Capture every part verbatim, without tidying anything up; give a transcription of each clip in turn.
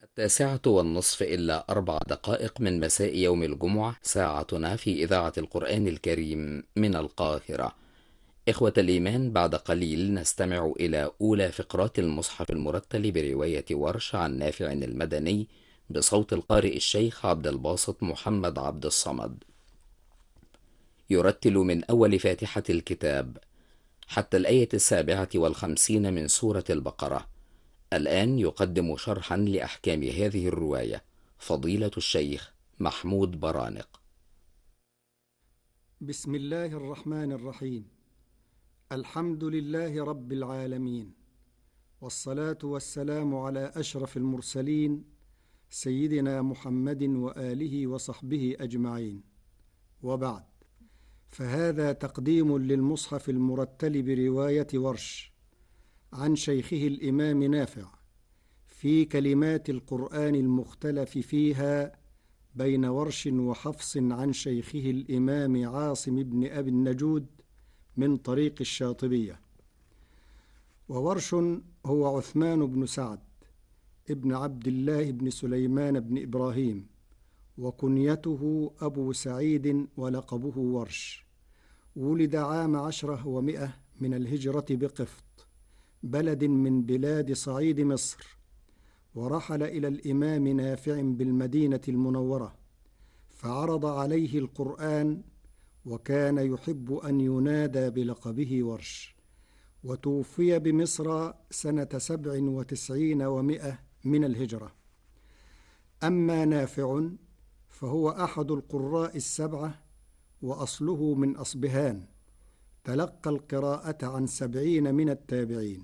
التاسعة والنصف إلا أربع دقائق من مساء يوم الجمعة، ساعتنا في إذاعة القرآن الكريم من القاهرة. إخوة الإيمان، بعد قليل نستمع إلى أولى فقرات المصحف المرتل برواية ورش عن نافع المدني بصوت القارئ الشيخ عبد الباسط محمد عبد الصمد. يرتل من أول فاتحة الكتاب حتى الآية السابعة والخمسين من سورة البقرة. الآن يقدم شرحا لأحكام هذه الرواية فضيلة الشيخ محمود برانق. بسم الله الرحمن الرحيم. الحمد لله رب العالمين، والصلاة والسلام على أشرف المرسلين سيدنا محمد وآله وصحبه أجمعين، وبعد، فهذا تقديم للمصحف المرتل برواية ورش عن شيخه الإمام نافع في كلمات القرآن المختلف فيها بين ورش وحفص عن شيخه الإمام عاصم بن أبي النجود من طريق الشاطبية. وورش هو عثمان بن سعد ابن عبد الله بن سليمان بن إبراهيم، وكنيته أبو سعيد ولقبه ورش. ولد عام عشرة ومئة من الهجرة بقفط، بلد من بلاد صعيد مصر، ورحل إلى الإمام نافع بالمدينة المنورة فعرض عليه القرآن، وكان يحب أن ينادى بلقبه ورش. وتوفي بمصر سنة سبع وتسعين ومئة من الهجرة. أما نافع فهو أحد القراء السبعة، وأصله من أصبهان، تلقى القراءة عن سبعين من التابعين.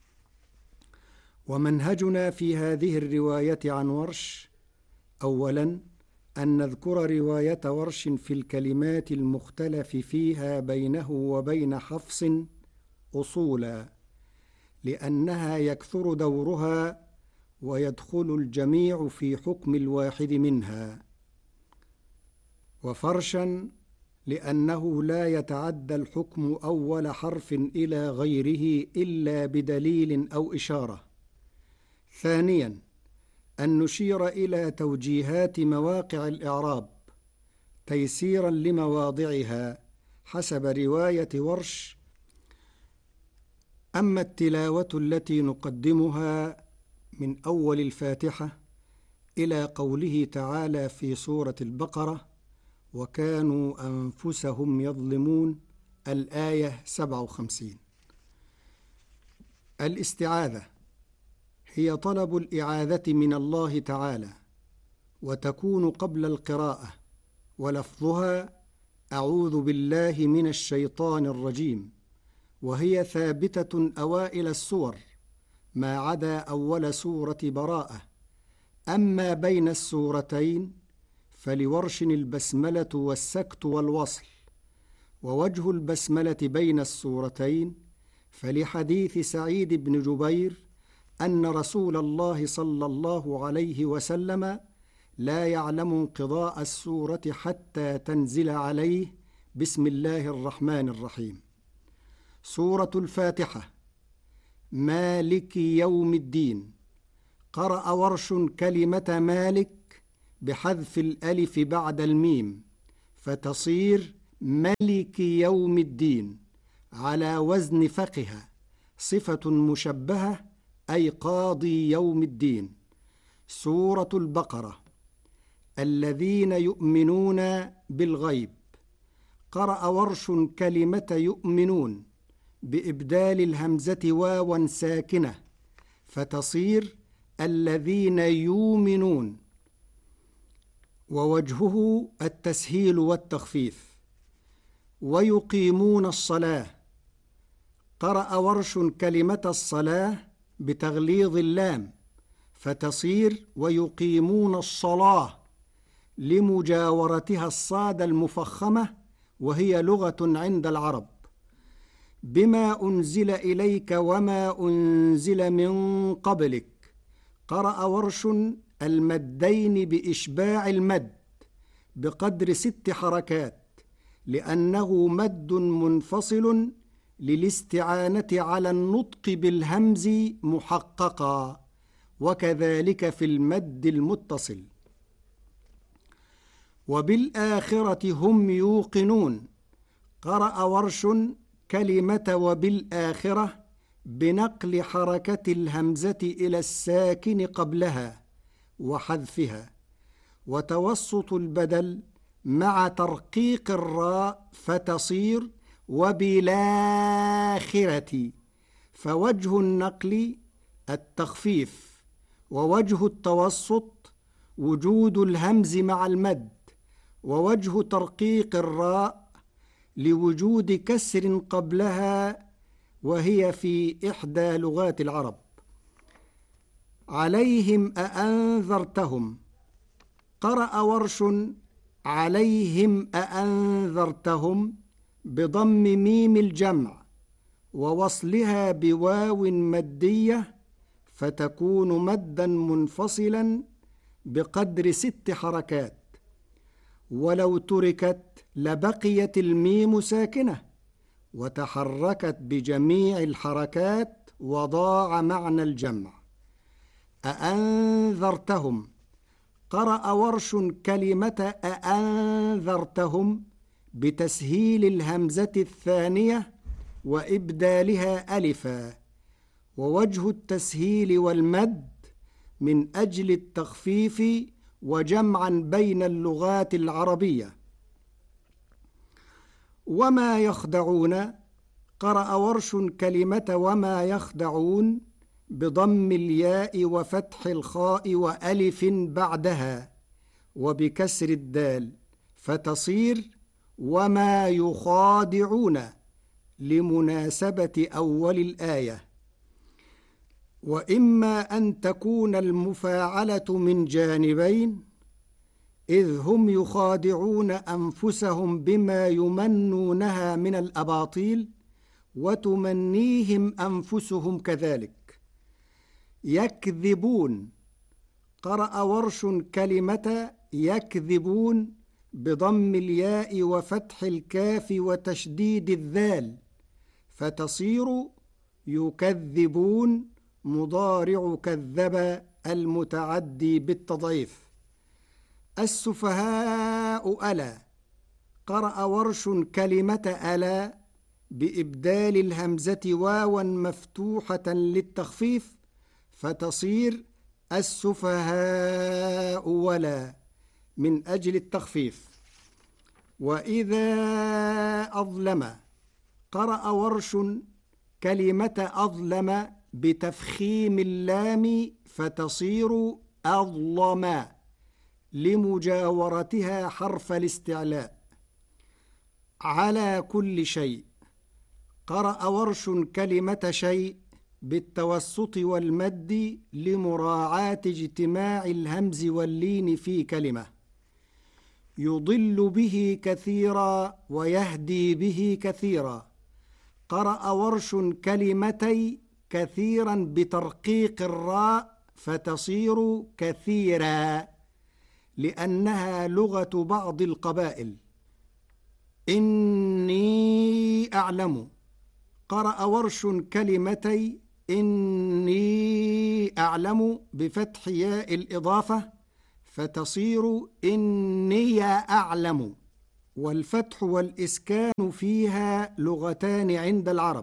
ومنهجنا في هذه الرواية عن ورش: أولاً أن نذكر رواية ورش في الكلمات المختلف فيها بينه وبين حفص أصولاً، لأنها يكثر دورها ويدخل الجميع في حكم الواحد منها. وفرشاً لأنه لا يتعدى الحكم أول حرف إلى غيره إلا بدليل أو إشارة. ثانياً أن نشير إلى توجيهات مواقع الإعراب تيسيراً لمواضعها حسب رواية ورش. أما التلاوة التي نقدمها من أول الفاتحة إلى قوله تعالى في سورة البقرة: وكانوا أنفسهم يظلمون، الآية سبعة وخمسين. الاستعاذة هي طلب الإعاذة من الله تعالى، وتكون قبل القراءة، ولفظها أعوذ بالله من الشيطان الرجيم، وهي ثابتة أوائل السور ما عدا أول سورة براءة. أما بين السورتين فلورش البسملة والسكت والوصل. ووجه البسملة بين السورتين فلحديث سعيد بن جبير أن رسول الله صلى الله عليه وسلم لا يعلم انقضاء السورة حتى تنزل عليه بسم الله الرحمن الرحيم. سورة الفاتحة مالك يوم الدين. قرأ ورش كلمة مالك بحذف الألف بعد الميم فتصير ملك يوم الدين، على وزن فقه، صفة مشبهة أي قاضي يوم الدين. سورة البقرة الذين يؤمنون بالغيب. قرأ ورش كلمة يؤمنون بإبدال الهمزة واوا ساكنة فتصير الذين يؤمنون، ووجهه التسهيل والتخفيف. ويقيمون الصلاة. قرأ ورش كلمة الصلاة بتغليظ اللام فتصير ويقيمون الصلاة، لمجاورتها الصاد المفخمة، وهي لغة عند العرب. بما أنزل إليك وما أنزل من قبلك. قرأ ورش المدين بإشباع المد بقدر ست حركات، لأنه مد منفصل للاستعانة على النطق بالهمز محققا، وكذلك في المد المتصل. وبالآخرة هم يوقنون. قرأ ورش كلمة وبالآخرة بنقل حركة الهمزة إلى الساكن قبلها وحذفها، وتوسط البدل مع ترقيق الراء فتصير وبالآخرة. فوجه النقل التخفيف، ووجه التوسط وجود الهمز مع المد، ووجه ترقيق الراء لوجود كسر قبلها، وهي في إحدى لغات العرب. عليهم أأنذرتهم. قرأ ورش عليهم أأنذرتهم بضم ميم الجمع ووصلها بواو مدية، فتكون مدا منفصلا بقدر ست حركات، ولو تركت لبقيت الميم ساكنة وتحركت بجميع الحركات وضاع معنى الجمع. أأنذرتهم. قرأ ورش كلمة أأنذرتهم بتسهيل الهمزة الثانية وإبدالها ألفا، ووجه التسهيل والمد من أجل التخفيف وجمعا بين اللغات العربية. وما يخدعون. قرأ ورش كلمة وما يخدعون بضم الياء وفتح الخاء وألف بعدها وبكسر الدال، فتصير وما يخادعون لمناسبة أول الآية. وإما أن تكون المفاعلة من جانبين، إذ هم يخادعون أنفسهم بما يمنونها من الأباطيل وتمنيهم أنفسهم كذلك. يكذبون. قرأ ورش كلمة يكذبون بضم الياء وفتح الكاف وتشديد الذال، فتصير يكذبون مضارع كذب المتعدي بالتضعيف. السفهاء ألا. قرأ ورش كلمة ألا بإبدال الهمزة واوا مفتوحة للتخفيف، فتصير السفهاء ولا من أجل التخفيف. وإذا أظلم. قرأ ورش كلمة أظلم بتفخيم اللام، فتصير أظلما لمجاورتها حرف الاستعلاء. على كل شيء. قرأ ورش كلمة شيء بالتوسط والمد لمراعاة اجتماع الهمز واللين في كلمة. يضل به كثيرا ويهدي به كثيرا. قرأ ورش كلمتي كثيرا بترقيق الراء، فتصير كثيرا لأنها لغة بعض القبائل. إني أعلم. قرأ ورش كلمتي إني أعلم بفتح ياء الإضافة، فتصير إني أعلم، والفتح والإسكان فيها لغتان عند العرب.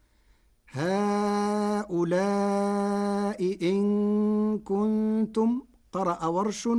هؤلاء إن كنتم. قرأ ورش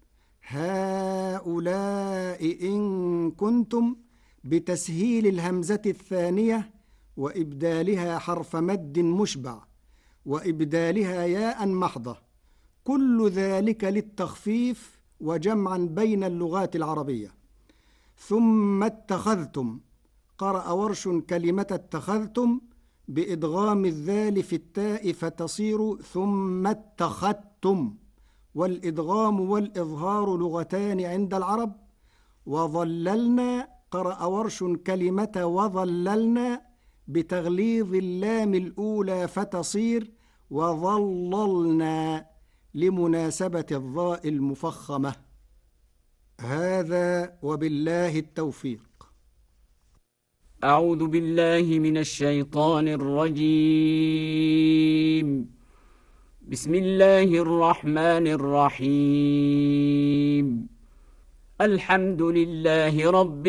هؤلاء إن كنتم بتسهيل الهمزة الثانية وإبدالها حرف مد مشبع وإبدالها ياء محضة، كل ذلك للتخفيف وجمعا بين اللغات العربية. ثم اتخذتم. قرأ ورش كلمة اتخذتم بإدغام الذال في التاء، فتصير ثم اتخذتم، والإدغام والإظهار لغتان عند العرب. وظللنا. قرأ ورش كلمة وظللنا بتغليظ اللام الأولى، فتصير وظللنا لمناسبة الظاء المفخمة. هذا وبالله التوفيق. أعوذ بالله من الشيطان الرجيم. بسم الله الرحمن الرحيم الحمد لله رب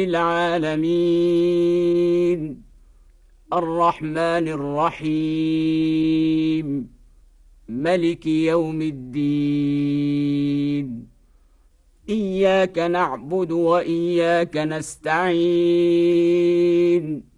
العالمين الرحمن الرحيم ملك يوم الدين إياك نعبد وإياك نستعين